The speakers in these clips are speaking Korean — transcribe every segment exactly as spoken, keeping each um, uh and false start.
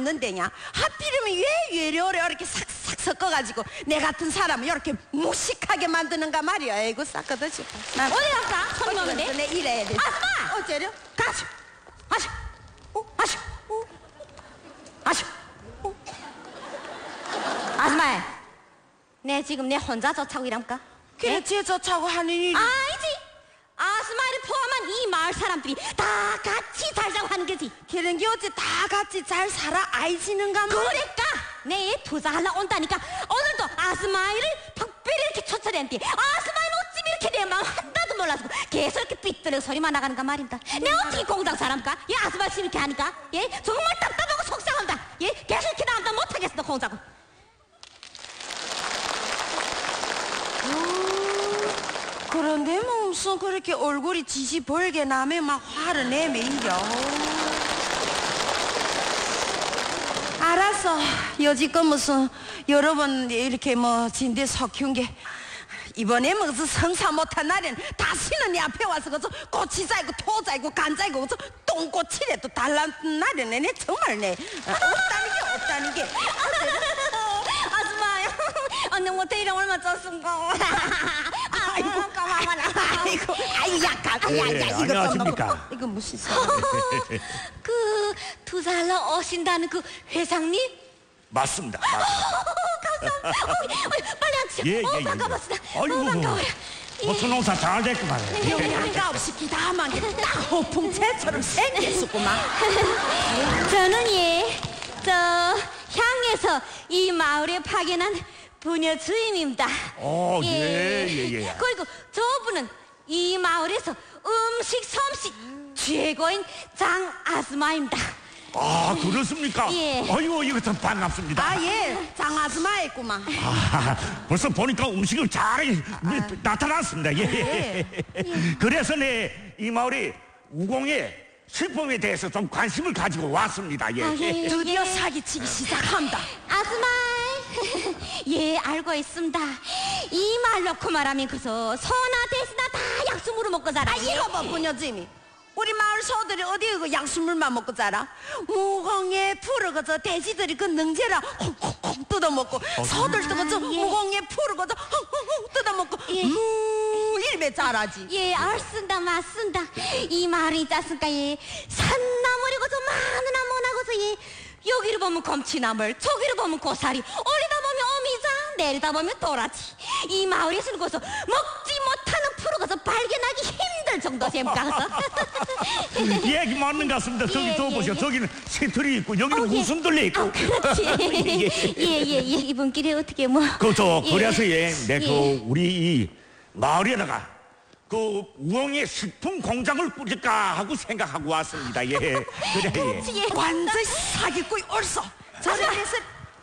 있는 데냐? 하필이면 왜 외래어를 이렇게 싹싹 섞어가지고 내 같은 사람을 이렇게 무식하게 만드는가 말이야. 아이고 싹거든 싶어. 어디 갈까? 손님 오는데? 내 일해야 돼. 아줌마! 어째려? 가시. 아시. 어? 아시. 어? 아시. 어? 아줌마, 내 지금 내 혼자 쫓아오고 이랍니까? 그래 쟤 저차고 하는 일이. 아니지. 아줌마를 포함한 이 마을 사람들이 다 같이 살자고 하는 거지. 그런 게 어째 다 같이 잘 살아 아이지는가 말이야. 그러니까 내 투자하려 온다니까 오늘도 아스마이를 특별히 이렇게 초청했는데 아스마이는 어찌 이렇게 내 마음 한다도 몰라서 계속 이렇게 삐뚤어 소리만 나가는가 말입니다. 내가 어떻게 공장 사람까? 예, 아스마이 씨 이렇게 하니까 예, 정말 답답하고 속상합니다. 예, 계속 이렇게 나간다 못하겠어 공장은. 그런데 뭐 무슨 그렇게 얼굴이 지지 벌게 남에 막 화를 내며 이겨. 알았어. 여지껏 무슨 여러 번 이렇게 뭐 진대 석흉 게 이번에 뭐 그 성사 못한 날엔 다시는 내 앞에 와서 그저 고치자이고 토자이고 간자이고 그저 똥꼬치래도 달라는 날에는 내 정말 내 없다는 게 없다는 게. 아줌마, 언니 못해 이런 얼마 쪘은가? 아이고, 아이고, 아이고, 약간, 야, 야, 이거 안녕하십니까? 이거 무슨 소? 그 투자하러 오신다는 그 회장님? 맞습니다. 감사합니다. 어, 어, 빨리 앉으세요. 예, 어, 예, 예. 반가웠습니다. 아이고, 어, 반가워요. 고추 농사 잘 됐구만. 영양가 없이 기다만 딱 호풍채처럼 생겼었구만. 저는 예, 저 향에서 이 마을에 파견한 부녀 주임입니다. 어, 예, 예, 예. 그리고 저분은 이 마을에서 음식 솜씨 최고인 장 아줌마입니다. 아, 그렇습니까? 예. 아이고, 이거 참 반갑습니다. 아, 예, 장아줌마였구만. 아, 벌써 보니까 음식을 잘 나타났습니다. 예. 그래서 내 이 마을에 우공의 식품에 대해서 좀 관심을 가지고 왔습니다. 예. 아, 예. 드디어 예. 사기치기 시작한다. 아줌마, 예, 알고 있습니다. 이 말 놓고 말하면 그서 소나 대시나 다 약수물을 먹고 자라. 아, 이거 봐, 부녀짐이. 우리 마을 소들이 어디 그 약수물만 먹고 자라? 무공에 풀을 그저 돼지들이 그 능제라 콩콩콩 뜯어먹고 소들도 그저 무공에 풀을 그저 콩콩콩 뜯어먹고 예. 무 일배 자라지. 예, 알쓴다, 맞쓴다. 이 말이 있지 않습니까? 예, 산나물이 그저 많으나 못하고서 예, 여기를 보면 검치나물, 저기를 보면 고사리, 올리다 보면 어미자, 내리다 보면 도라지. 이 마을에서는 그서 먹지 못하는 풀을 그서 발견하기 힘들 정도 됩니까? 얘기 맞는 것 같습니다. 저기 예, 저 예, 보세요. 예. 저기는 새털이 있고 여기는 어, 예. 무슨 들려 있고. 아, 그렇지. 예, 예, 예. 이분끼리 어떻게 뭐. 그저 예. 그래서 예, 내그 예. 우리 이 마을에다가 그 우엉의 식품 공장을 꾸릴까 하고 생각하고 왔습니다. 예, 그래 예. 그렇지, 예. 완전 사기꾼이 옳소. 자네에서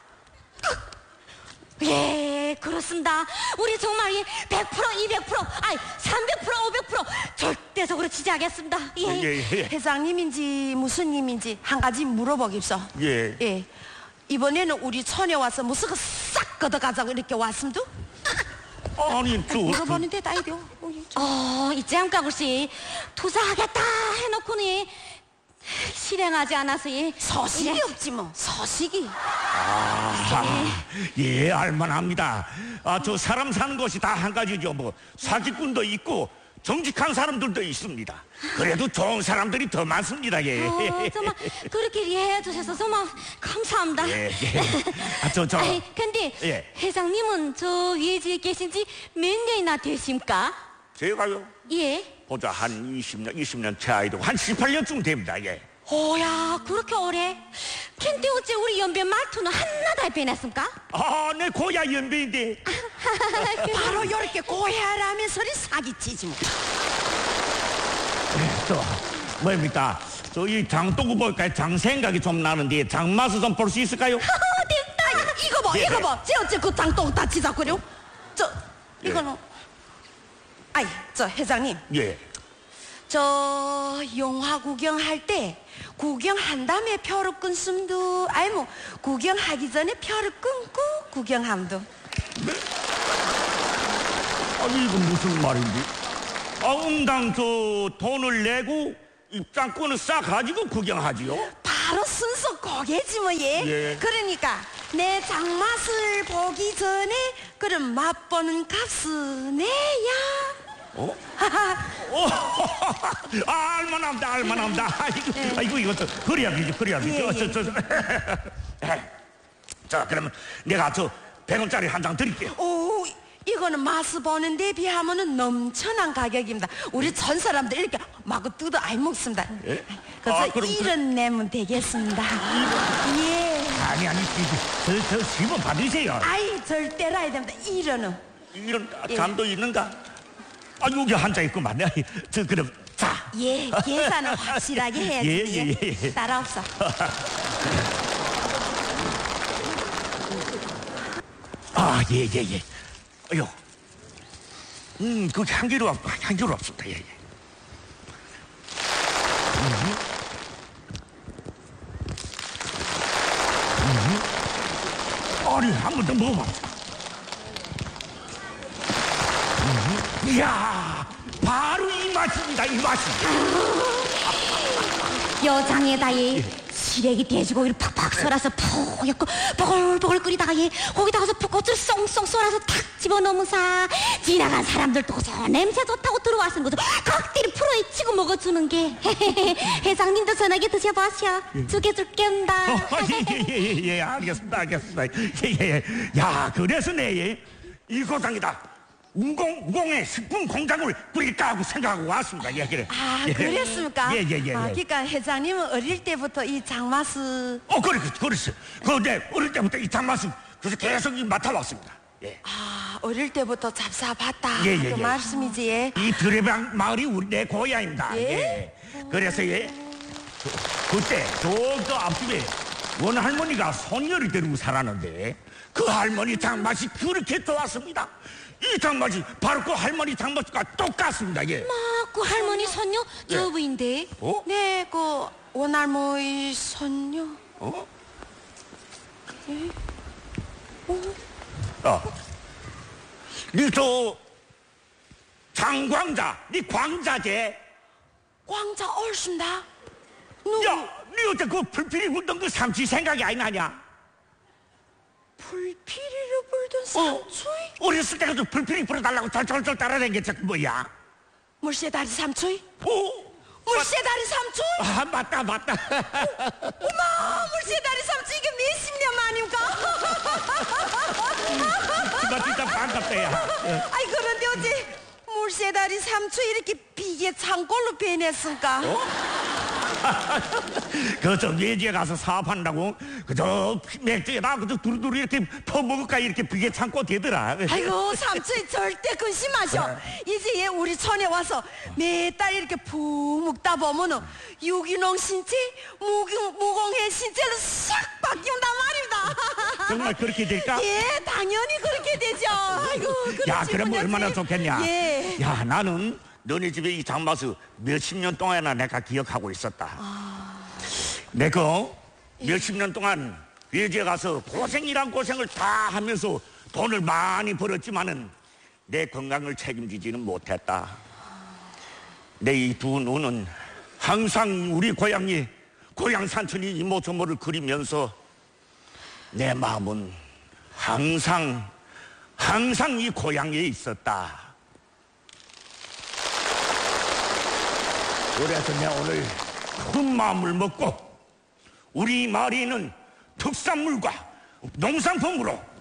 예, 그렇습니다. 우리 정말 예, 백 퍼센트, 이백 퍼센트, 아니 삼백 퍼센트, 오백 퍼센트 절대적으로 지지하겠습니다. 예. 예, 예. 회장님인지 무슨 님인지 한 가지 물어보깁소. 예. 예. 이번에는 우리 촌에 와서 무슨 거 싹 걷어가자고 이렇게 왔음도? 아니 저 물어보는데 다 이겨. 어, 이제 한가 글씨 투자하겠다 해놓고는 예, 실행하지 않아서 예. 서식이 예. 없지 뭐. 서식이. 아, 예, 알만합니다. 아, 저 사람 사는 것이 다 한 가지죠. 뭐 사기꾼도 있고 정직한 사람들도 있습니다. 그래도 좋은 사람들이 더 많습니다. 예. 어, 정말 그렇게 이해해 주셔서 정말 감사합니다. 예, 예. 아, 저, 저. 아이, 근데 예. 회장님은 저 위에 집에 계신 지 몇 년이나 되십니까? 제가요? 예. 보자, 한 이십 년, 이십 년 차이도 한 십팔 년쯤 됩니다. 예. 오야, 그렇게 오래? 근데 어째 우리 연변 말투는 하나도 안 변했습니까? 아, 내 고야 연배인데. 바로 이렇게 고해하라면 소리 사기치지 뭐. 저, 뭐입니까? 저 이 장독을 볼까요? 장 생각이 좀 나는데 장맛을 좀 볼 수 있을까요? 됐다. 이거 봐, 예, 이거 예. 봐. 쟤 어째 그 땅똥 다치자 그려? 저 이거는. 아이, 저 회장님. 예. 저 영화 구경할 때 구경한 다음에 표를 끊음도 아니 뭐 구경하기 전에 표를 끊고 구경함도. 아니, 이건 무슨 말인지? 아, 응당 저 돈을 내고 입장권을 싸 가지고 구경하지요? 바로 바로 순서 고개지 뭐 예. 예. 그러니까 내 장맛을 보기 전에 그럼 맛보는 값은 내야. 어? 오, 아, 알만합니다, 알만합니다. 아이고, 예. 아이고, 이것도 그래야 되지, 그래야 되지. 예, 어, 저, 예. 저, 저. 자, 그러면 내가 저 백 원짜리 한 장 드릴게요. 오, 이거는 맛을 보는 데 비하면은 넘쳐난 가격입니다. 우리 전 사람들 이렇게 마구 뜯어 아이 먹습니다. 예? 그래서 아, 그럼 그- 일은 내면 되겠습니다. 예. 아니, 아니, 저, 저, 십 원 받으세요. 아이 절대로 해야 됩니다. 일은. 이런 예. 잔도 있는가? 아, 여기 한 장 있구만. 저, 그럼, 자. 예, 계산은 확실하게 해야지. 예, 예, 예. 따라옵사. 아, 예, 예, 예. 어휴. 음, 그 향기로, 향기로 없습니다. 예, 예. 음. 음. 아니, 한 번 더 먹어봐. 음. 이야, 바로 이 맛입니다, 이 맛이. 여장에다 예 시래기 돼지고기를 팍팍 썰어서 푹 보글보글 끓이다가 예 거기다가서 풋고추를 쏙쏙 썰어서 탁 집어넣으면서 지나간 사람들도 저 냄새 좋다고 들어와서 거죠 각들이 풀어에 치고 먹어주는 게 회장님도 전화기 드셔보시오 두개 줄게입니다. 어, 예, 예, 예, 예, 알겠습니다, 알겠습니다. 예, 예, 예. 야, 그래서 내, 예, 이 고장이다. 우공, 우공의 식품 공장을 뿌릴까 하고 생각하고 왔습니다. 예, 그래. 아, 예. 그랬습니까? 예, 예, 예. 예. 아, 그러니까 회장님은 어릴 때부터 이 장맛을 어, 그래, 그랬어. 그내 어릴 때부터 이 장맛을 그래서 계속 이 맡아왔습니다. 예. 아, 어릴 때부터 잡사봤다. 예, 예, 그 예. 말씀이지. 예. 이 드레방 마을이 우리 내 고향입니다. 예? 그래서 예, 그, 그때 저그 앞집에 원 할머니가 손녀를 데리고 살았는데 그 할머니 장맛이 그렇게 좋았습니다. 이 장맛이 바로 그 할머니 장맛과 똑같습니다. 예. 그 할머니 손녀 저부인데 어? 네, 그 원할머니 손녀. 어? 어. 니저 장광자, 니 광자제. 광자 얼순다. 누구? 야, 니 어째 그 불필이 굴던 그 삼치 생각이 안 나냐? 불피리로 불던 삼추이? 어렸을 때가 좀 불필이 불어달라고 절절절 따라다니는 게 뭐야? 물새다리 삼추이? 오, 물새다리 삼추이? 아 맞다 맞다. 어머, 물새다리 삼추이 이게 몇십 년 만인가? 정말 진짜 반갑다 야. 아이, 그런데 어째 물새다리 삼추이 이렇게 비계 창골로 변했을까? 그저 외지에 가서 사업한다고 그저 맥주에다 그저 두루두루 이렇게 퍼먹을까 이렇게 비계 참고 되더라. 아이고, 삼촌이 절대 근심하셔. 이제 얘 우리 촌에 와서 매달 이렇게 푹 묵다 보면은 유기농 신체, 무공, 무공해 신체로 싹 바뀐단 말입니다. 정말 그렇게 될까? 예, 당연히 그렇게 되죠. 아이고, 야, 그렇지, 그러면 그렇지. 얼마나 좋겠냐? 예. 야, 나는 너네 집에 이 장맛을 몇십 년 동안이나 내가 기억하고 있었다. 내가 몇십 년 동안 외지에 가서 고생이란 고생을 다 하면서 돈을 많이 벌었지만은 내 건강을 책임지지는 못했다. 내 이 두 눈은 항상 우리 고향이 고향 산천이 이모저모를 그리면서 내 마음은 항상 항상 이 고향에 있었다. 그래서 내가 오늘 큰 마음을 먹고 우리 마을에 있는 특산물과 농산품으로